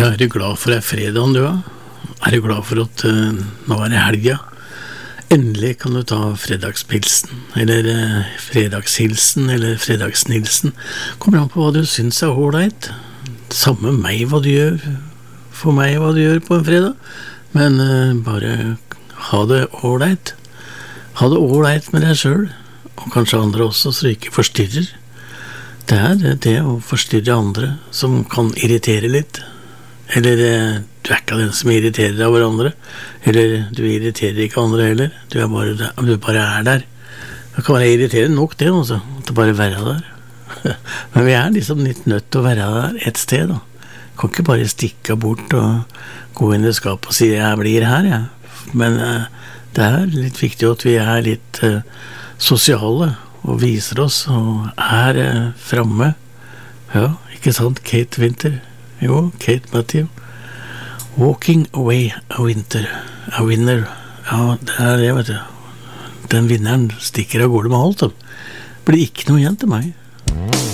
Ja, du glad for fredagen, du? Du glad for at nå det helga? Endelig kan du ta fredagspilsen, eller fredagshilsen, eller fredagsnilsen. Kommer an på hva du synes hårdheit. Samme meg hva du gjør, for meg hva du gjør på en fredag. Men bare ha det hårdheit. Ha det hårdheit med deg selv, og kanskje andre også, så du ikke forstyrrer. Det det å forstyrre andre som kan irritere litt. Eller du ikke den som irriterer deg over andre. Eller du irriterer ikke andre heller. Du bare der. Det kan være irriterende nok det også, at det bare være der. Men vi liksom litt nødt til å være der et sted da. Kan ikke bare stikke bort og gå inn i skapet og si jeg blir her, ja. Men det litt viktig at vi litt sosiale og viser oss og fremme. Ja, ikke sant, Kate Winter? Jo, Kate Matthew. Walking away a winner. Ja, det det, vet du. Den vinneren stikker av gårde med alt. Det blir ikke noe igjen til meg.